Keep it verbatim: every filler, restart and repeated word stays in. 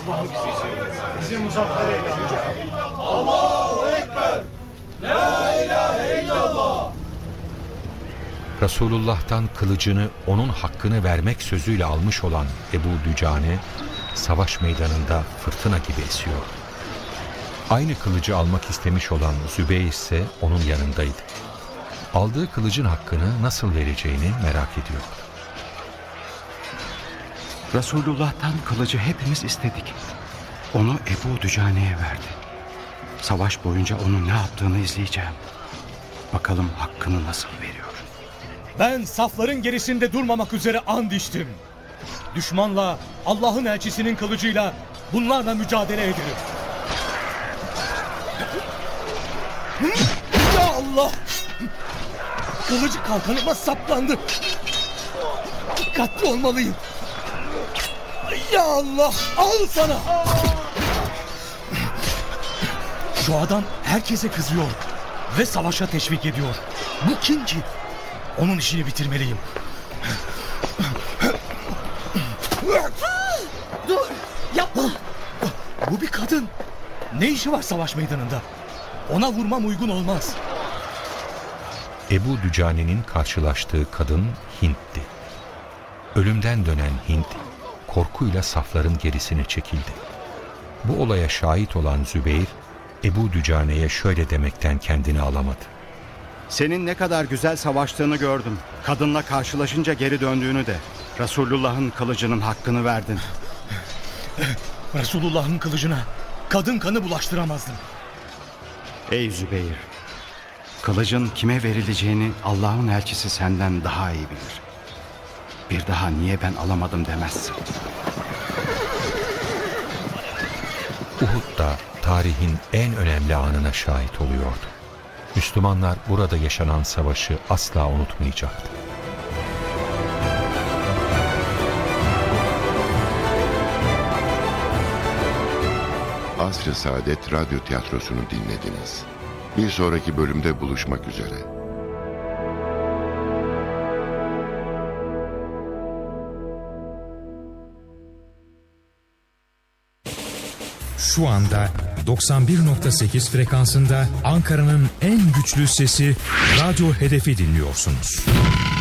Bizi muzaffer eyle. Allahu Ekber. La ilahe illallah. Resulullah'tan kılıcını onun hakkını vermek sözüyle almış olan Ebu Dücane, savaş meydanında fırtına gibi esiyor. Aynı kılıcı almak istemiş olan Zübeyir ise onun yanındaydı. Aldığı kılıcın hakkını nasıl vereceğini merak ediyor. Resulullah'tan kılıcı hepimiz istedik. Onu Ebu Dücane'ye verdi. Savaş boyunca onun ne yaptığını izleyeceğim. Bakalım hakkını nasıl veriyor. Ben safların gerisinde durmamak üzere and içtim. Düşmanla, Allah'ın elçisinin kılıcıyla bunlarla mücadele ederim. Ya Allah! Kılıcı kalkanıma saplandı. Dikkatli olmalıyım. Ya Allah! Al sana! Şu adam herkese kızıyor ve savaşa teşvik ediyor. Bu kim ki? Onun işini bitirmeliyim. Dur, yapma. Bu bir kadın. Ne işi var savaş meydanında? Ona vurmam uygun olmaz. Ebu Dücane'nin karşılaştığı kadın Hint'ti. Ölümden dönen Hint, korkuyla safların gerisine çekildi. Bu olaya şahit olan Zübeyir, Ebu Dücane'ye şöyle demekten kendini alamadı. Senin ne kadar güzel savaştığını gördüm. Kadınla karşılaşınca geri döndüğünü de. Resulullah'ın kılıcının hakkını verdin. Resulullah'ın kılıcına kadın kanı bulaştıramazdım. Ey Zübeyir! Kılıcın kime verileceğini Allah'ın elçisi senden daha iyi bilir. Bir daha niye ben alamadım demezsin. Uhud da tarihin en önemli anına şahit oluyordu. Müslümanlar burada yaşanan savaşı asla unutmayacaktı. Asr-ı Saadet Radyo Tiyatrosu'nu dinlediniz. Bir sonraki bölümde buluşmak üzere. Şu anda doksan bir nokta sekiz frekansında Ankara'nın en güçlü sesi Radyo Hedef'i dinliyorsunuz.